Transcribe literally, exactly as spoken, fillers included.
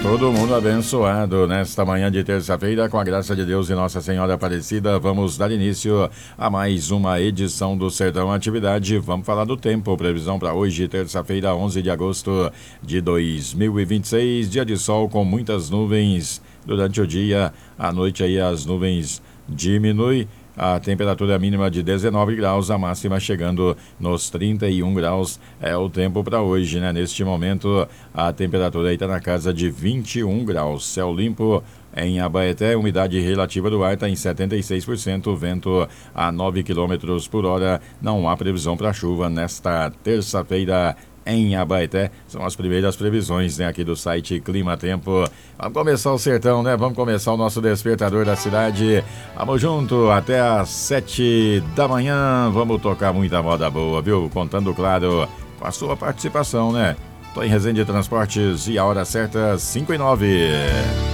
Todo mundo abençoado nesta manhã de terça-feira, com a graça de Deus e Nossa Senhora Aparecida. Vamos dar início a mais uma edição do Sertão Atividade. Vamos falar do tempo, previsão para hoje, terça-feira, onze de agosto de dois mil e vinte e seis, dia de sol com muitas nuvens durante o dia. À noite aí as nuvens diminuem. A temperatura mínima de dezenove graus, a máxima chegando nos trinta e um graus. É o tempo para hoje, né? Neste momento, a temperatura aí está na casa de vinte e um graus. Céu limpo em Abaeté, umidade relativa do ar está em setenta e seis por cento, vento a nove quilômetros por hora. Não há previsão para chuva nesta terça-feira em Abaeté. São as primeiras previsões, né, aqui do site Clima Tempo. Vamos começar o sertão, né? Vamos começar o nosso despertador da cidade. Vamos junto até às sete da manhã. Vamos tocar muita moda boa, viu? Contando, claro, com a sua participação, né? Tô em Resende Transportes e a hora certa, cinco e nove.